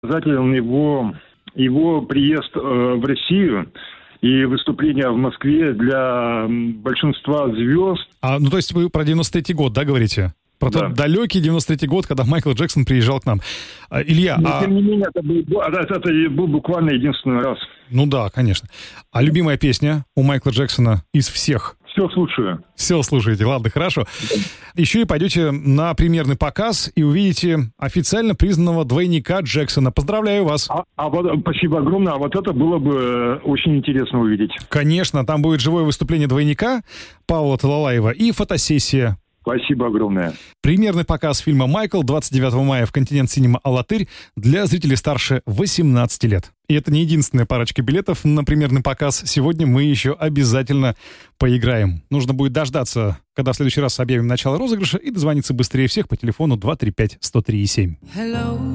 Обязательно его приезд в Россию и выступление в Москве для большинства звезд. То есть вы про 93-й год, да, говорите? Про тот далекий 93-й год, когда Майкл Джексон приезжал к нам. Илья, тем не менее, это был буквально единственный раз. Ну да, конечно. А любимая песня у Майкла Джексона из всех? Все слушаю. Все слушаете, ладно, хорошо. Еще и пойдете на премьерный показ и увидите официально признанного двойника Джексона. Поздравляю вас. Спасибо огромное. А вот это было бы очень интересно увидеть. Конечно, там будет живое выступление двойника Павла Талалаева и фотосессия. Спасибо огромное. Премьерный показ фильма «Майкл» 29 мая в Континент Синема Алатырь для зрителей старше 18 лет. И это не единственная парочка билетов на премьерный показ. Сегодня мы еще обязательно поиграем. Нужно будет дождаться, когда в следующий раз объявим начало розыгрыша, и дозвониться быстрее всех по телефону 235-103-7.